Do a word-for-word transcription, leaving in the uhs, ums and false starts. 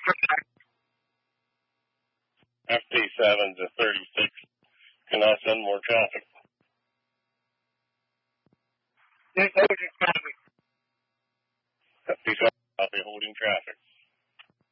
F T seven to thirty-six. Can I send more traffic? Yes, I would just traffic.